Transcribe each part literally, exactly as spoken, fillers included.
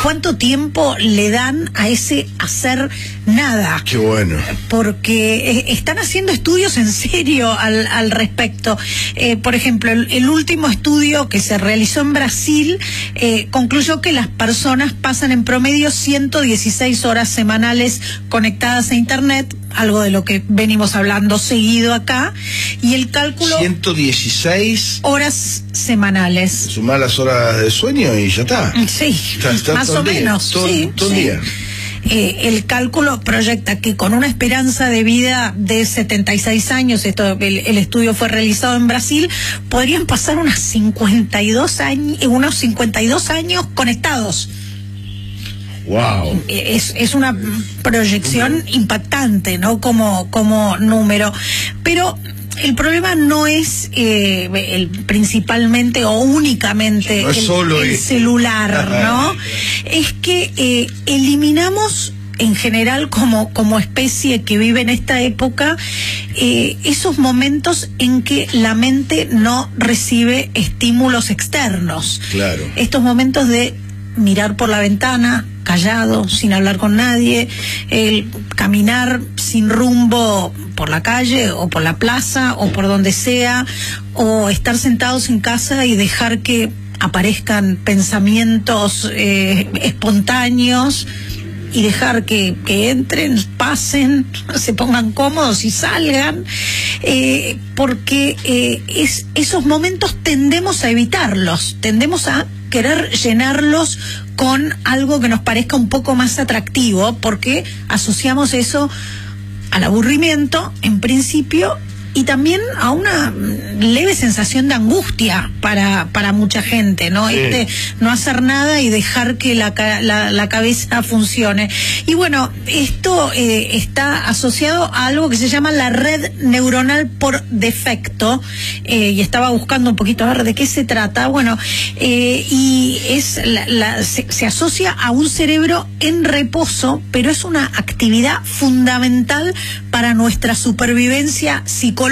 cuánto tiempo le dan a ese hacer nada. Qué bueno. Porque eh, están haciendo estudios en serio al, al respecto. Eh, por ejemplo, el, el último estudio que se realizó en Brasil eh, concluyó que las personas pasan en promedio ciento dieciséis horas semanales conectadas a Internet, algo de lo que venimos hablando seguido acá, y el cálculo... ciento dieciséis horas semanales. Sumar las horas de sueño y ya está. Sí, está, está más o día, menos. Todo, sí, todo sí. el día. Eh, el cálculo proyecta que con una esperanza de vida de setenta y seis años, esto, el, el estudio fue realizado en Brasil, podrían pasar unas cincuenta y dos años, unos cincuenta y dos años conectados. Wow. Es, es una proyección impactante, ¿no? Como, como número. Pero el problema no es eh, el, principalmente o únicamente no es el, solo el el... celular, ¿no? Es que eh, eliminamos en general como, como especie que vive en esta época eh, esos momentos en que la mente no recibe estímulos externos. Claro. Estos momentos de mirar por la ventana callado, sin hablar con nadie, el caminar sin rumbo por la calle o por la plaza o por donde sea, o estar sentados en casa y dejar que aparezcan pensamientos eh, espontáneos y dejar que, que entren, pasen, se pongan cómodos y salgan, eh, porque eh, es, esos momentos tendemos a evitarlos, tendemos a querer llenarlos con algo que nos parezca un poco más atractivo, porque asociamos eso al aburrimiento, en principio, y también a una leve sensación de angustia para, para mucha gente, ¿no? Sí. Este, no hacer nada y dejar que la, la, la cabeza funcione. Y bueno, esto eh, está asociado a algo que se llama la red neuronal por defecto, eh, y estaba buscando un poquito a ver de qué se trata. Bueno, eh, y es la, la, se, se asocia a un cerebro en reposo, pero es una actividad fundamental para nuestra supervivencia psicológica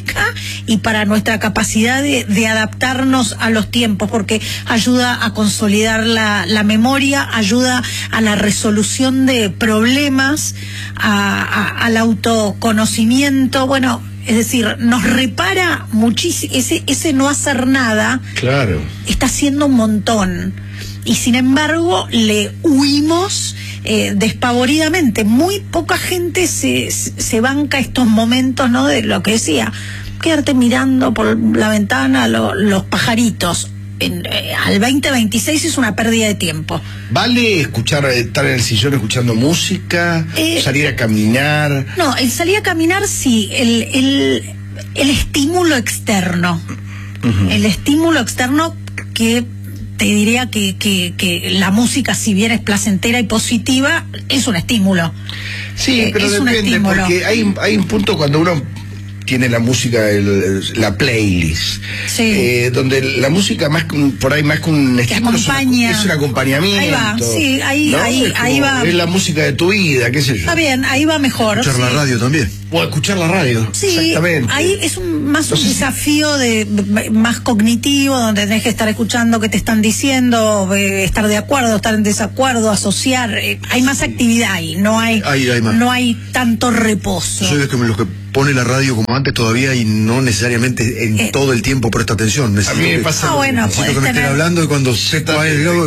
y para nuestra capacidad de, de adaptarnos a los tiempos, porque ayuda a consolidar la, la memoria, ayuda a la resolución de problemas, a, a, al autoconocimiento. Bueno, es decir, nos repara muchísimo. Ese, ese no hacer nada, claro, está haciendo un montón, y sin embargo le huimos Eh, despavoridamente. Muy poca gente se, se banca estos momentos, ¿no? De lo que decía, quedarte mirando por la ventana lo, los pajaritos. En, eh, al veinte veintiséis es una pérdida de tiempo. ¿Vale escuchar, estar en el sillón escuchando música, eh, salir a caminar? No, el salir a caminar sí, el, el, el estímulo externo. Uh-huh. El estímulo externo que te diría que, que, que la música, si bien es placentera y positiva, es un estímulo. Sí, eh, pero es depende, porque hay, hay un punto cuando uno tiene la música, el, la playlist, sí. eh, donde la música más por ahí más que un estímulo es, una, es un acompañamiento. Ahí va, sí, ahí, ¿no? ahí, es ahí va. Es la música de tu vida, qué sé yo. Está bien, ahí va mejor. Escuchar sí. la radio también. O escuchar la radio. Sí, exactamente. Ahí es un, más Entonces, un desafío de más cognitivo, donde tenés que estar escuchando qué te están diciendo, eh, estar de acuerdo, estar en desacuerdo, asociar. Eh, hay más actividad ahí, no hay, ahí, hay más. no hay tanto reposo. Soy de los que pone la radio como antes todavía y no necesariamente en eh, todo el tiempo presta atención. Necesito a mí me pasa ah, bueno, necesito que me estén hablando y cuando sepa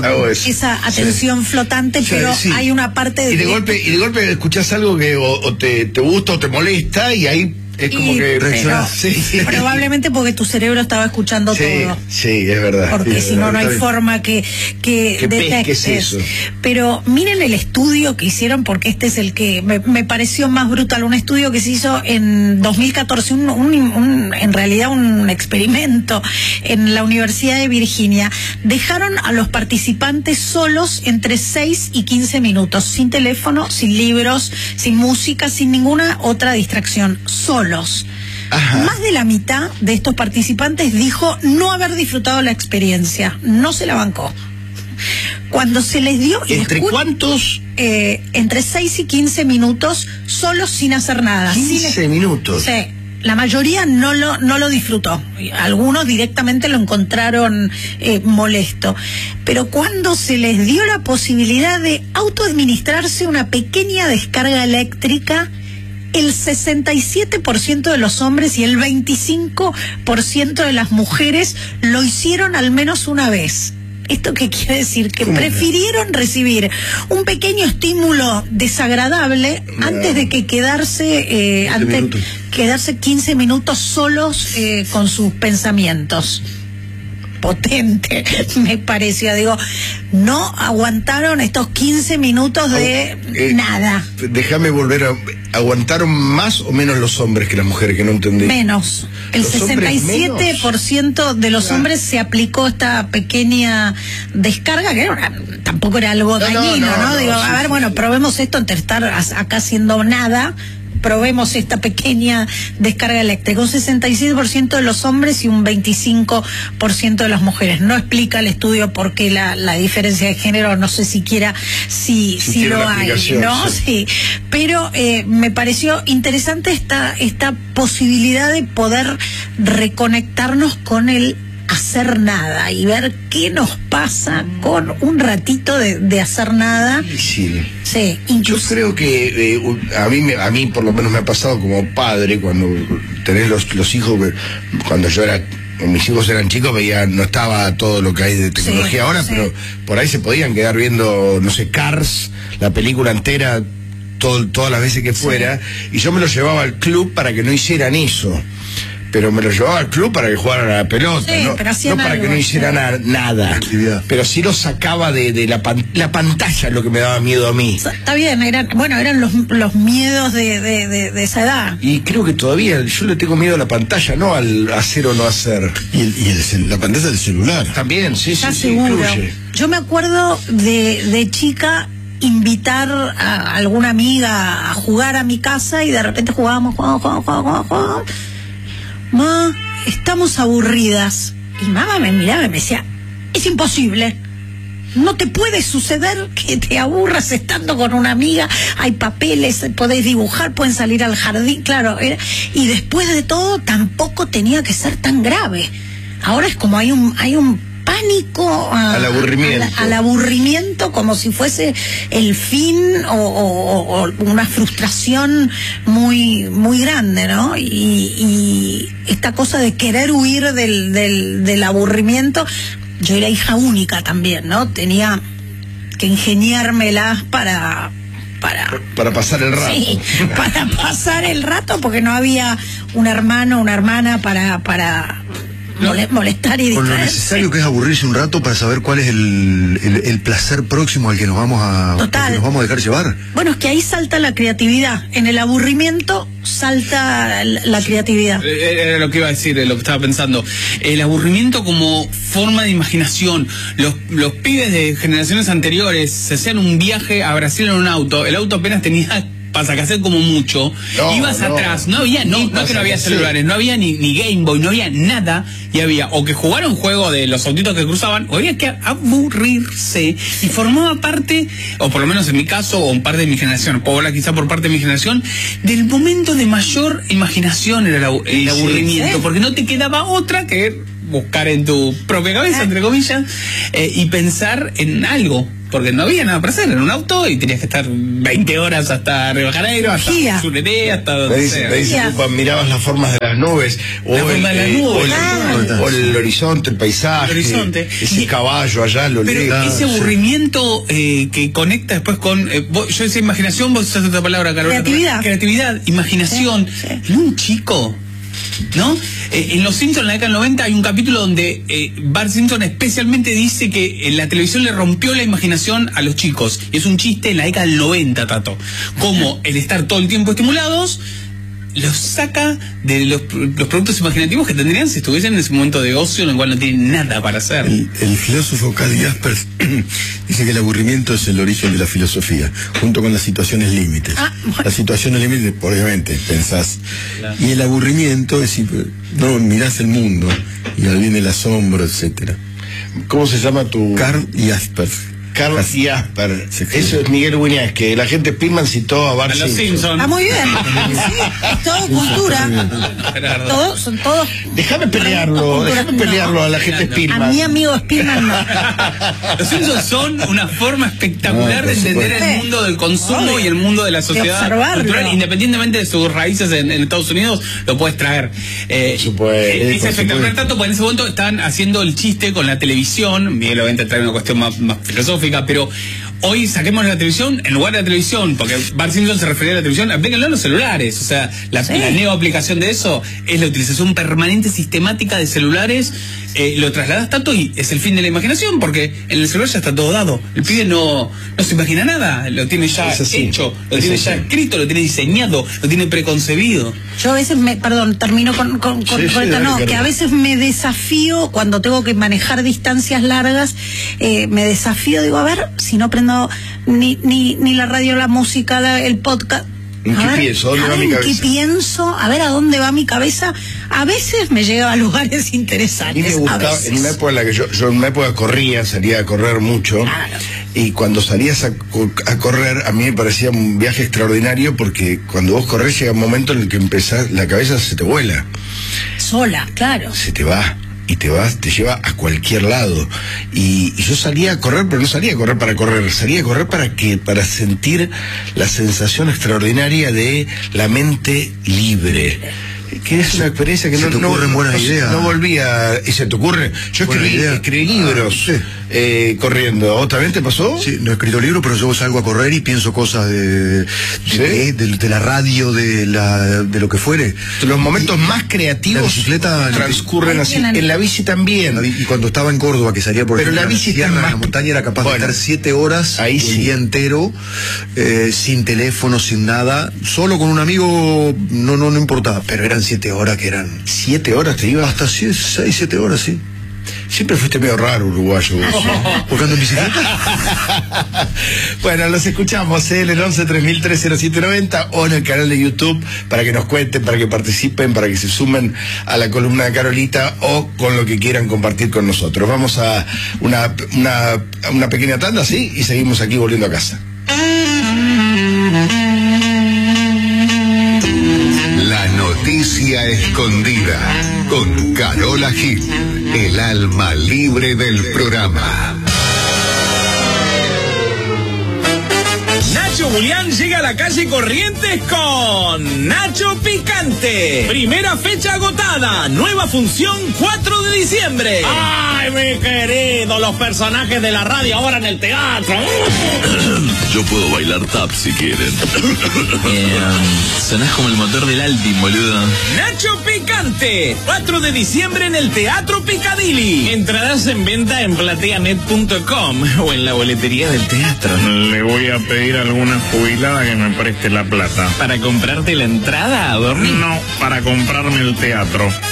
esa atención sí. flotante, sí, pero sí. hay una parte de y de golpe y de golpe escuchás algo que o, o te, te gusta o te molesta y ahí es como y, que pero, sí. probablemente porque tu cerebro estaba escuchando sí, todo. Sí, es verdad. Porque sí, si no, no hay bien. forma que, que, que detectes. Eso. Pero miren el estudio que hicieron, porque este es el que me, me pareció más brutal. Un estudio que se hizo en dos mil catorce, un, un, un, en realidad un experimento en la Universidad de Virginia. Dejaron a los participantes solos entre seis y quince minutos, sin teléfono, sin libros, sin música, sin ninguna otra distracción, solos. Ajá. Más de la mitad de estos participantes dijo no haber disfrutado la experiencia, no se la bancó. Cuando se les dio... ¿Entre cuántos? Eh, entre seis y quince minutos, solos sin hacer nada. quince sin... minutos. Sí. La mayoría no lo, no lo disfrutó. Algunos directamente lo encontraron eh, molesto. Pero cuando se les dio la posibilidad de autoadministrarse una pequeña descarga eléctrica, el sesenta y siete por ciento de los hombres y el veinticinco por ciento de las mujeres lo hicieron al menos una vez. ¿Esto qué quiere decir? Que prefirieron recibir un pequeño estímulo desagradable no. antes de que quedarse eh, antes minutos. quedarse quince minutos solos eh, con sus pensamientos. Potente, me pareció. Digo, no aguantaron estos quince minutos de eh, nada. Déjame volver a... ¿Aguantaron más o menos los hombres que las mujeres? Que no entendí. Menos. El sesenta y siete por ciento de los claro. hombres se aplicó esta pequeña descarga, que era, tampoco era algo no, dañino, ¿no? no, no Digo, no, a sí, ver, sí, bueno, sí. probemos esto antes de estar acá haciendo nada. Probemos esta pequeña descarga eléctrica. Un sesenta y siete por ciento de los hombres y un veinticinco por ciento de las mujeres. No explica el estudio por qué la, la diferencia de género, no sé siquiera si, si, si lo hay, ¿no? Sí. sí. Pero eh, me pareció interesante esta, esta posibilidad de poder reconectarnos con el hacer nada y ver qué nos pasa con un ratito de, de hacer nada. Sí. Sí, yo creo que eh, a mí a mí por lo menos me ha pasado como padre cuando tenés los, los hijos, cuando yo era mis hijos eran chicos, veía, no estaba todo lo que hay de tecnología sí, ahora, sí. pero por ahí se podían quedar viendo, no sé, Cars, la película entera, todo, todas las veces que fuera, sí. y yo me los llevaba al club para que no hicieran eso. Pero me lo llevaba al club para que jugaran a la pelota, sí, ¿no? No para algo, que no hicieran sí. nada. Pero sí lo sacaba de, de la, pan, la pantalla, lo que me daba miedo a mí. Está bien, eran, bueno, eran los, los miedos de, de, de, de esa edad. Y creo que todavía, yo le tengo miedo a la pantalla, no al hacer o no hacer. Y, el, y el, la pantalla del celular. También, sí, sí, sí, seguro. Incluye. Yo me acuerdo de, de chica invitar a alguna amiga a jugar a mi casa y de repente jugábamos, jugábamos, jugábamos, jugábamos, jugábamos. Ma, estamos aburridas. Y mamá me miraba y me decía, es imposible. No te puede suceder que te aburras estando con una amiga. Hay papeles, podés dibujar, pueden salir al jardín. Claro, era, y después de todo tampoco tenía que ser tan grave. Ahora es como hay un, hay un pánico a, al aburrimiento al, al aburrimiento, como si fuese el fin o, o, o una frustración muy muy grande, ¿no? Y, y esta cosa de querer huir del, del, del aburrimiento. Yo era hija única también, ¿no? Tenía que ingeniármelas para para para pasar el rato. Sí, para pasar el rato, porque no había un hermano, una hermana para para No, molestar y distraerse. Con lo necesario que es aburrirse un rato para saber cuál es el, el, el placer próximo al que nos vamos a Total. que nos vamos a dejar llevar. Bueno, es que ahí salta la creatividad. En el aburrimiento salta la, la creatividad. Era lo que iba a decir, lo que estaba pensando. El aburrimiento como forma de imaginación. Los, los pibes de generaciones anteriores se hacían un viaje a Brasil en un auto. El auto apenas tenía pasacassette como mucho, no, ibas no. atrás, no había ni, no, no que no había celulares, no había ni, ni Game Boy, no había nada, y había o que jugar un juego de los autitos que cruzaban, o había que aburrirse, y formaba parte, o por lo menos en mi caso, o en parte de mi generación, Paola quizá por parte de mi generación, del momento de mayor imaginación era el, el aburrimiento, sí, porque no te quedaba otra que buscar en tu propia cabeza, entre comillas, eh, y pensar en algo. Porque no había nada para hacer en un auto y tenías que estar veinte horas hasta Río de Janeiro, hasta Sureré, hasta donde me dice, sea. Me dice, mirabas las formas de las nubes, o, la el, forma de las eh, nubes, o, el, ah. o el horizonte, el paisaje, el horizonte. Ese y, caballo allá, lo Pero lejos. ese aburrimiento eh, que conecta después con, eh, vos, yo decía imaginación, vos usás otra palabra, Carolina. Creatividad. Creatividad, imaginación. Sí, sí. En un chico, ¿no? Eh, en Los Simpsons, en la década del noventa, hay un capítulo donde eh, Bart Simpson especialmente dice que en la televisión le rompió la imaginación a los chicos. Y es un chiste en la década del noventa, Tato. Como el estar todo el tiempo estimulados los saca de los, los productos imaginativos que tendrían si estuviesen en ese momento de ocio en el cual no tienen nada para hacer. El, el filósofo Karl Jaspers dice que el aburrimiento es el origen de la filosofía, junto con las situaciones límites. Ah, bueno. Las situaciones límites, obviamente, pensás. Claro. Y el aburrimiento es si no mirás el mundo y ahí viene el asombro, etcétera. ¿Cómo se llama tu...? Karl Jaspers. Carl y Asper. Eso es Miguel Buñas, que la gente Spillman citó a Bart A los Simpson. Simpsons. Ah, muy bien. Sí, es todo cultura. Todos, son todos. Déjame pelearlo, déjame No. pelearlo a la gente A Spillman. mi amigo Spillman no. Los Simpsons son una forma espectacular No, de por entender supuesto. el mundo del consumo Obvio. y el mundo de la De sociedad observarlo. cultural, independientemente de sus raíces en, en Estados Unidos, lo puedes traer. Eh, Por supuesto, eh, es por espectacular supuesto. tanto porque en ese momento estaban haciendo el chiste con la televisión. Miguel obviamente trae una cuestión más, más filosófica, pero hoy saquemos la televisión en lugar de la televisión, porque Bart Simpson se refería a la televisión, vénganlo a los celulares. O sea, la, Sí. la neo aplicación de eso es la utilización permanente, sistemática de celulares. Eh, lo trasladas tanto y es el fin de la imaginación, porque en el celular ya está todo dado. El pibe no, no se imagina nada, lo tiene ya Es así, hecho, lo es tiene así. ya escrito, lo tiene diseñado, lo tiene preconcebido. Yo a veces me, perdón, termino con, con, con Sí, sí, Reta, dale, no, Carlos. que a veces me desafío cuando tengo que manejar distancias largas, eh, me desafío, digo, a ver, si no prendo ni, ni, ni la radio, la música, la- el podcast. ¿En A qué ver, pienso? ¿Dónde a va ver mi en qué cabeza? pienso, a ver a dónde va mi cabeza. A veces me llega a lugares A mí interesantes. me a gustaba, veces. en una época en la que yo, yo en una época corría, salía a correr mucho, Claro. y cuando salías a, co- a correr, a mí me parecía un viaje extraordinario, porque cuando vos corres llega un momento en el que empezás, la cabeza se te vuela, Sola, claro. se te va, y te vas, te lleva a cualquier lado. Y, y yo salía a correr, pero no salía a correr para correr, salía a correr para que, para sentir la sensación extraordinaria de la mente libre. Que es una experiencia que Se no, te no, ocurren no, buenas no- ideas. no volvía. ¿Y se te ocurre? Yo Buena escribí, idea. escribí libros Ah, sí. eh, corriendo. ¿Vos también te pasó? Sí, no he escrito libro, pero yo salgo a correr y pienso cosas de, de, ¿Sí? de, de- de la radio, de la de lo que fuere. Los momentos más creativos La bicicleta- transcurren Ahí así. tienen. En la bici también. Y cuando estaba en Córdoba, que salía por Pero ejemplo, la a bici está sierra, más- en la montaña, era capaz Bueno, de estar siete horas ahí el sí. día entero, eh, sin teléfono, sin nada, solo con un amigo, no, no, no importaba, pero eran siete horas que eran. Siete horas te ibas. Hasta seis, seis, siete horas, sí. Siempre fuiste medio raro, uruguayo. vos. ¿Porque ando en bicicleta? Bueno, los escuchamos ¿eh? en el once tres mil tres cero siete noventa o en el canal de YouTube para que nos cuenten, para que participen, para que se sumen a la columna de Carolita o con lo que quieran compartir con nosotros. Vamos a una, una, una pequeña tanda, ¿sí? Y seguimos aquí volviendo a casa. La noticia escondida con Carola Gil, el alma libre del programa. Nacho Julián llega a la calle Corrientes con Nacho Picante. Primera fecha agotada, nueva función cuatro de diciembre. ¡Ay, mi querido! Los personajes de la radio ahora en el teatro. Yo puedo bailar tap si quieren. eh, sonás como el motor del Alpine, boludo. Nacho Picante, cuatro de diciembre en el Teatro Picadilly. Entradas en venta en plateanet punto com o en la boletería del teatro. Le voy a pedir a alguna jubilada que me preste la plata. ¿Para comprarte la entrada a dormir? No, para comprarme el teatro.